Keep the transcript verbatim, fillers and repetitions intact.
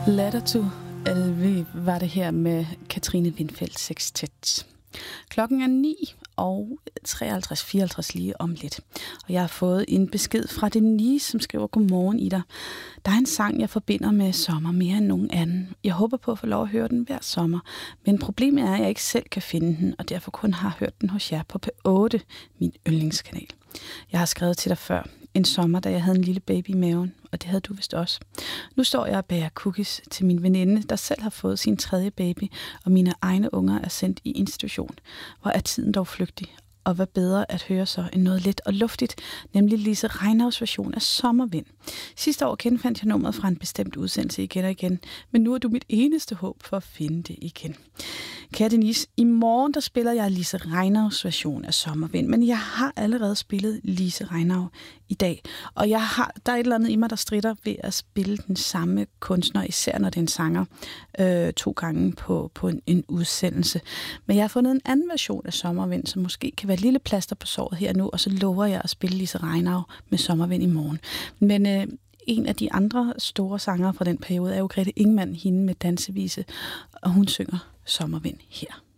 Letter to Lviv var det her med Katrine Windfeldt Sextet. Klokken er ni og treoghalvtreds fireoghalvtreds lige om lidt. Og jeg har fået en besked fra Denise, som skriver: Godmorgen, Ida. Der er en sang, jeg forbinder med sommer mere end nogen anden. Jeg håber på at få lov at høre den hver sommer. Men problemet er, at jeg ikke selv kan finde den, og derfor kun har hørt den hos jer på P otte, min yndlingskanal. Jeg har skrevet til dig før. En sommer, da jeg havde en lille baby i maven, og det havde du vist også. Nu står jeg og bager cookies til min veninde, der selv har fået sin tredje baby, og mine egne unger er sendt i institution. Hvor er tiden dog flygtig? Og hvad bedre at høre så end noget let og luftigt, nemlig Lise Reinauds version af Sommervind. Sidste år genfandt jeg nummeret fra en bestemt udsendelse igen og igen, men nu er du mit eneste håb for at finde det igen. Kære Denise, i morgen der spiller jeg Lise Reinauds version af Sommervind, men jeg har allerede spillet Lise Reinau i dag, og jeg har, der er et eller andet i mig, der stritter ved at spille den samme kunstner, især når det er en sanger, øh, to gange på, på en, en udsendelse. Men jeg har fundet en anden version af Sommervind, som måske kan være et lille plaster på såret her nu, og så lover jeg at spille Lise Reinau med Sommervind i morgen. Men øh, en af de andre store sangere fra den periode er jo Grete Ingemann, hende med dansevise, og hun synger Sommervind her.